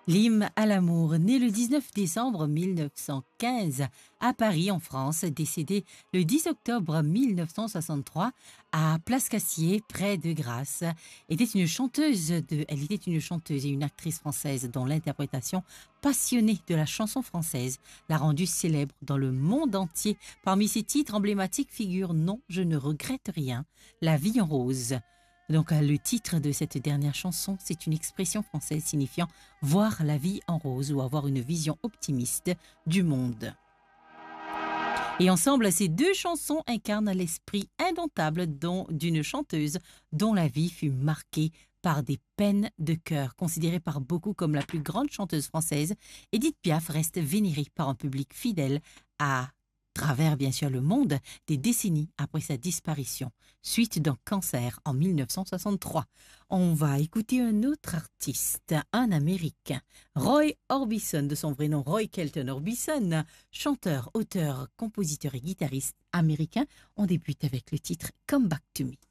L'hymne à l'amour, né le 19 décembre 1915 à Paris, en France, décédée le 10 octobre 1963 à Place Cassier, près de Grasse, elle était une chanteuse et une actrice française dont l'interprétation passionnée de la chanson française l'a rendue célèbre dans le monde entier. Parmi ses titres emblématiques figure Non, je ne regrette rien, La vie en rose. Donc, le titre de cette dernière chanson, c'est une expression française signifiant voir la vie en rose ou avoir une vision optimiste du monde. Et ensemble, ces deux chansons incarnent l'esprit indomptable d'une chanteuse dont la vie fut marquée par des peines de cœur. Considérée par beaucoup comme la plus grande chanteuse française, Édith Piaf reste vénérée par un public fidèle à travers bien sûr le monde des décennies après sa disparition, suite d'un cancer en 1963. On va écouter un autre artiste, un Américain, Roy Orbison, de son vrai nom Roy Kelton Orbison, chanteur, auteur, compositeur et guitariste américain. On débute avec le titre Come Back to Me.